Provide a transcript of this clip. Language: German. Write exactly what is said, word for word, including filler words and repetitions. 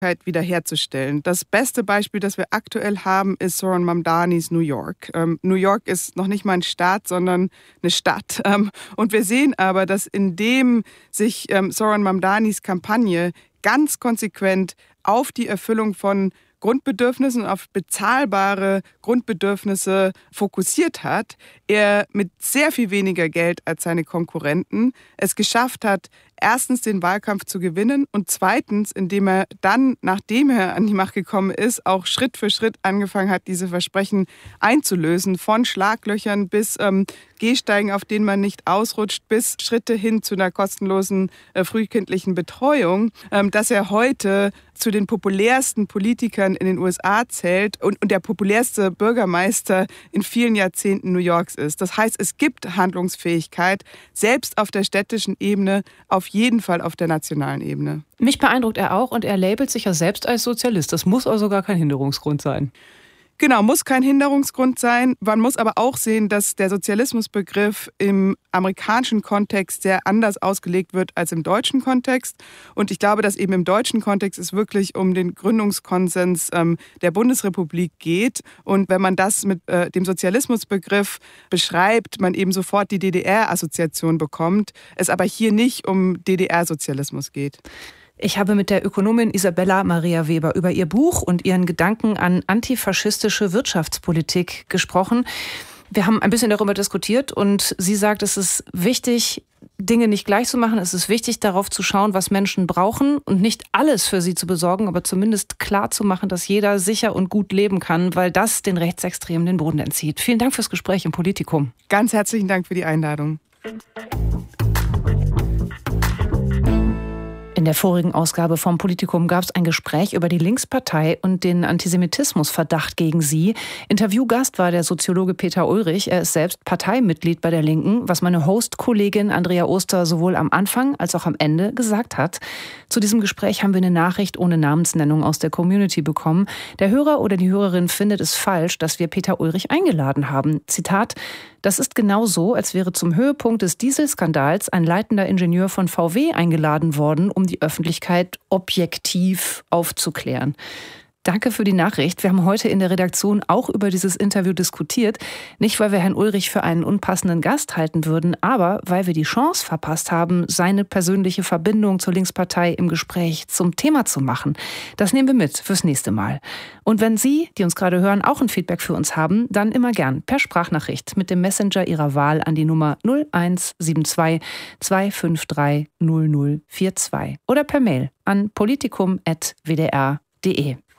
wiederherzustellen. Das beste Beispiel, das wir aktuell haben, ist Zoran Mamdanis New York. Ähm, New York ist noch nicht mal ein Staat, sondern eine Stadt. Ähm, und wir sehen aber, dass indem sich ähm, Zoran Mamdanis Kampagne ganz konsequent auf die Erfüllung von Grundbedürfnissen, auf bezahlbare Grundbedürfnisse fokussiert hat, er mit sehr viel weniger Geld als seine Konkurrenten es geschafft hat, erstens den Wahlkampf zu gewinnen und zweitens, indem er dann, nachdem er an die Macht gekommen ist, auch Schritt für Schritt angefangen hat, diese Versprechen einzulösen, von Schlaglöchern bis ähm, Gehsteigen, auf denen man nicht ausrutscht, bis Schritte hin zu einer kostenlosen äh, frühkindlichen Betreuung, ähm, dass er heute zu den populärsten Politikern in den U S A zählt und, und der populärste Bürgermeister in vielen Jahrzehnten New Yorks ist. Das heißt, es gibt Handlungsfähigkeit, selbst auf der städtischen Ebene, auf jeden Fall auf der nationalen Ebene. Mich beeindruckt er auch und er labelt sich ja selbst als Sozialist. Das muss also gar kein Hinderungsgrund sein. Genau, muss kein Hinderungsgrund sein. Man muss aber auch sehen, dass der Sozialismusbegriff im amerikanischen Kontext sehr anders ausgelegt wird als im deutschen Kontext. Und ich glaube, dass eben im deutschen Kontext es wirklich um den Gründungskonsens ähm, der Bundesrepublik geht. Und wenn man das mit äh, dem Sozialismusbegriff beschreibt, man eben sofort die D D R-Assoziation bekommt, es aber hier nicht um D D R-Sozialismus geht. Ich habe mit der Ökonomin Isabella Maria Weber über ihr Buch und ihren Gedanken an antifaschistische Wirtschaftspolitik gesprochen. Wir haben ein bisschen darüber diskutiert und sie sagt, es ist wichtig, Dinge nicht gleich zu machen. Es ist wichtig, darauf zu schauen, was Menschen brauchen und nicht alles für sie zu besorgen, aber zumindest klar zu machen, dass jeder sicher und gut leben kann, weil das den Rechtsextremen den Boden entzieht. Vielen Dank fürs Gespräch im Politikum. Ganz herzlichen Dank für die Einladung. In der vorigen Ausgabe vom Politikum gab es ein Gespräch über die Linkspartei und den Antisemitismusverdacht gegen sie. Interviewgast war der Soziologe Peter Ulrich. Er ist selbst Parteimitglied bei der Linken, was meine Host-Kollegin Andrea Oster sowohl am Anfang als auch am Ende gesagt hat. Zu diesem Gespräch haben wir eine Nachricht ohne Namensnennung aus der Community bekommen. Der Hörer oder die Hörerin findet es falsch, dass wir Peter Ulrich eingeladen haben. Zitat: Das ist genau so, als wäre zum Höhepunkt des Dieselskandals ein leitender Ingenieur von V W eingeladen worden, um die Öffentlichkeit objektiv aufzuklären. Danke für die Nachricht. Wir haben heute in der Redaktion auch über dieses Interview diskutiert. Nicht, weil wir Herrn Ulrich für einen unpassenden Gast halten würden, aber weil wir die Chance verpasst haben, seine persönliche Verbindung zur Linkspartei im Gespräch zum Thema zu machen. Das nehmen wir mit fürs nächste Mal. Und wenn Sie, die uns gerade hören, auch ein Feedback für uns haben, dann immer gern per Sprachnachricht mit dem Messenger Ihrer Wahl an die Nummer null eins sieben zwei zwei fünf drei null null vier zwei oder per Mail an politikum punkt w d r punkt d e.